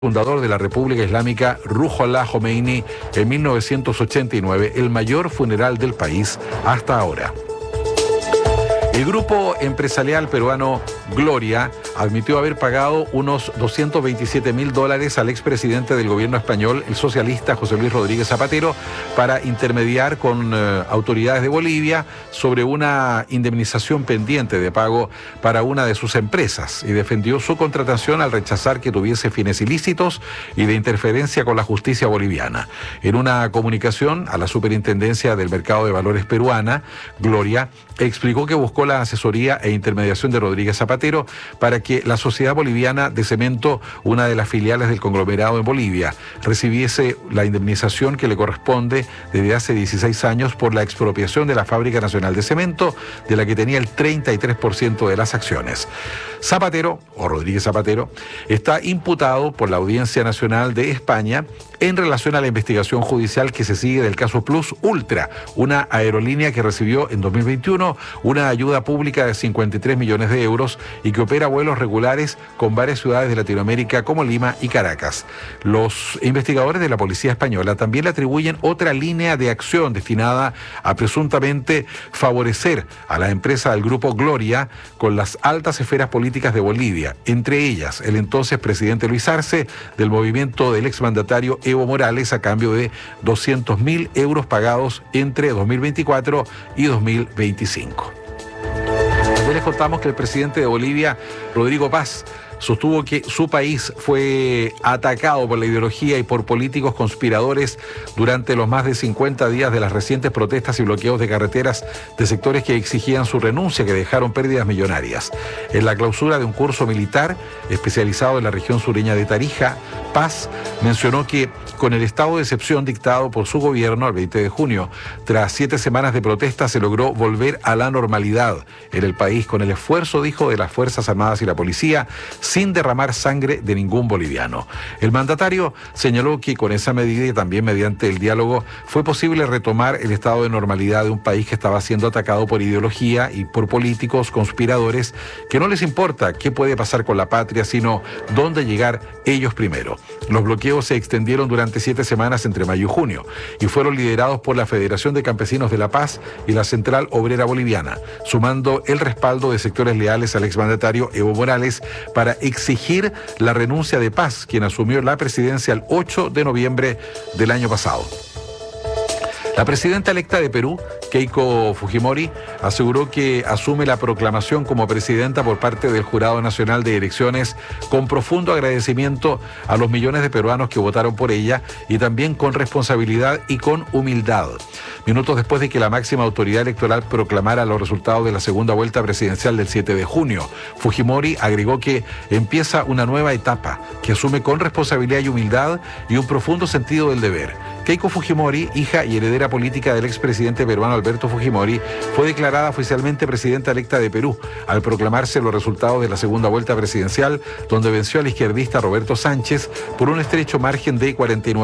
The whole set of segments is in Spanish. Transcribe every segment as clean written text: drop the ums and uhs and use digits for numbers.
fundador de la República Islámica Ruhollah Khomeini en 1989, el mayor funeral del país hasta ahora. El grupo empresarial peruano Gloria admitió haber pagado unos $227.000 al expresidente del gobierno español, el socialista José Luis Rodríguez Zapatero, para intermediar con autoridades de Bolivia sobre una indemnización pendiente de pago para una de sus empresas, y defendió su contratación al rechazar que tuviese fines ilícitos y de interferencia con la justicia boliviana. En una comunicación a la Superintendencia del Mercado de Valores peruana, Gloria explicó que buscó la asesoría e intermediación de Rodríguez Zapatero para que la Sociedad Boliviana de Cemento, una de las filiales del conglomerado en Bolivia, recibiese la indemnización que le corresponde desde hace 16 años por la expropiación de la Fábrica Nacional de Cemento, de la que tenía el 33% de las acciones. Zapatero, o Rodríguez Zapatero, está imputado por la Audiencia Nacional de España en relación a la investigación judicial que se sigue del caso Plus Ultra, una aerolínea que recibió en 2021 una ayuda pública de 53 millones de euros y que opera vuelos regulares con varias ciudades de Latinoamérica como Lima y Caracas. Los investigadores de la policía española también le atribuyen otra línea de acción destinada a presuntamente favorecer a la empresa del grupo Gloria con las altas esferas políticas de Bolivia, entre ellas el entonces presidente Luis Arce, del movimiento del exmandatario Evo Morales, a cambio de 200.000 euros pagados entre 2024 y 2025. También les contamos que el presidente de Bolivia, Rodrigo Paz, sostuvo que su país fue atacado por la ideología y por políticos conspiradores durante los más de 50 días de las recientes protestas y bloqueos de carreteras de sectores que exigían su renuncia, que dejaron pérdidas millonarias. En la clausura de un curso militar especializado en la región sureña de Tarija, Paz mencionó que con el estado de excepción dictado por su gobierno el 20 de junio, tras 7 semanas de protestas, se logró volver a la normalidad en el país con el esfuerzo, dijo, de las Fuerzas Armadas y la policía, sin derramar sangre de ningún boliviano. El mandatario señaló que con esa medida y también mediante el diálogo fue posible retomar el estado de normalidad de un país que estaba siendo atacado por ideología y por políticos conspiradores que no les importa qué puede pasar con la patria, sino dónde llegar ellos primero. Los bloqueos se extendieron durante 7 semanas entre mayo y junio y fueron liderados por la Federación de Campesinos de La Paz y la Central Obrera Boliviana, sumando el respaldo de sectores leales al exmandatario Evo Morales para exigir la renuncia de Paz, quien asumió la presidencia el 8 de noviembre del año pasado. La presidenta electa de Perú, Keiko Fujimori, aseguró que asume la proclamación como presidenta por parte del Jurado Nacional de Elecciones con profundo agradecimiento a los millones de peruanos que votaron por ella y también con responsabilidad y con humildad. Minutos después de que la máxima autoridad electoral proclamara los resultados de la segunda vuelta presidencial del 7 de junio, Fujimori agregó que empieza una nueva etapa que asume con responsabilidad y humildad y un profundo sentido del deber. Keiko Fujimori, hija y heredera política del expresidente peruano Alberto Fujimori, fue declarada oficialmente presidenta electa de Perú al proclamarse los resultados de la segunda vuelta presidencial, donde venció al izquierdista Roberto Sánchez por un estrecho margen de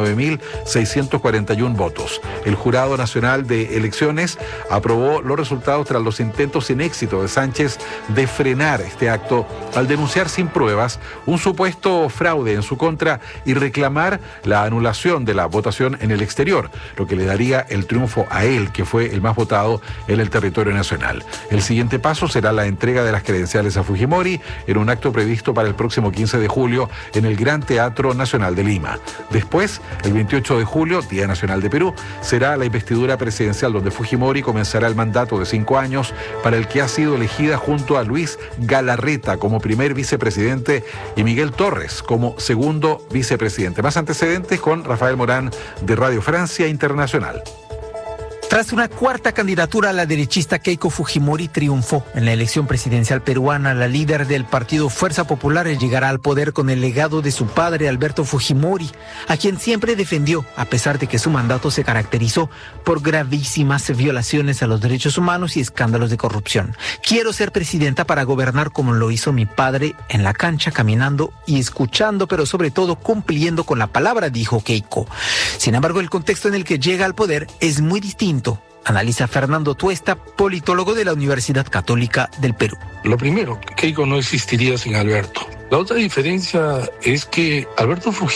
49.641 votos. El Jurado Nacional de Elecciones aprobó los resultados tras los intentos sin éxito de Sánchez de frenar este acto al denunciar sin pruebas un supuesto fraude en su contra y reclamar la anulación de la votación en el exterior, lo que le daría el triunfo a él, que fue el más votado en el territorio nacional. El siguiente paso será la entrega de las credenciales a Fujimori en un acto previsto para el próximo 15 de julio en el Gran Teatro Nacional de Lima. Después, el 28 de julio, Día Nacional de Perú, será la investidura presidencial, donde Fujimori comenzará el mandato de 5 años para el que ha sido elegida junto a Luis Galarreta como primer vicepresidente y Miguel Torres como segundo vicepresidente. Más antecedentes con Rafael Morán de Radio Francia Internacional. Tras una cuarta candidatura, la derechista Keiko Fujimori triunfó en la elección presidencial peruana. La líder del partido Fuerza Popular llegará al poder con el legado de su padre, Alberto Fujimori, a quien siempre defendió, a pesar de que su mandato se caracterizó por gravísimas violaciones a los derechos humanos y escándalos de corrupción. Quiero ser presidenta para gobernar como lo hizo mi padre, en la cancha, caminando y escuchando, pero sobre todo cumpliendo con la palabra, dijo Keiko. Sin embargo, el contexto en el que llega al poder es muy distinto. Analiza Fernando Tuesta, politólogo de la Universidad Católica del Perú. Lo primero, Keiko no existiría sin Alberto. La otra diferencia es que Alberto Fujimori